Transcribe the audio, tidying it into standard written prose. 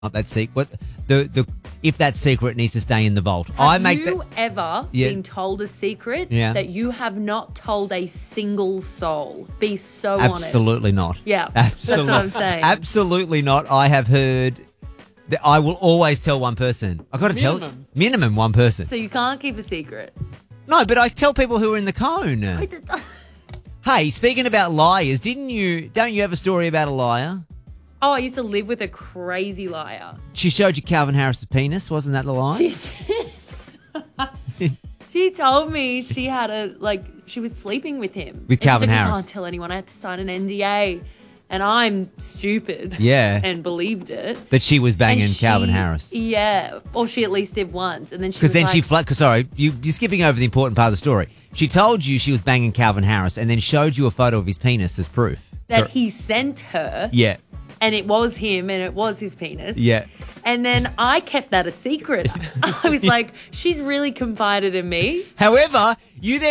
not that secret. If that secret needs to stay in the vault. Have you ever been told a secret Yeah. that you have not told a single soul? Be so honest. Absolutely not. Yeah, Absolutely. that's what I'm saying. Absolutely not. I have heard that I will always tell one person. I've got to tell minimum one person. So you can't keep a secret. No, but I tell people who are in the cone. Hey, speaking about liars, don't you have a story about a liar? Oh, I used to live with a crazy liar. She showed you Calvin Harris's penis, wasn't that the lie? She did. She told me she had she was sleeping with him. With Calvin I Harris. can't tell anyone. I had to sign an NDA. And I'm stupid. Yeah. And believed it. That she was banging Calvin Harris. Yeah. Or she at least did once. And then she Because then like, sorry, you're skipping over the important part of the story. She told you she was banging Calvin Harris and then showed you a photo of his penis as proof. That he sent her. Yeah. And it was him and it was his penis. Yeah. And then I kept that a secret. I was like, she's really confided in me. However, you then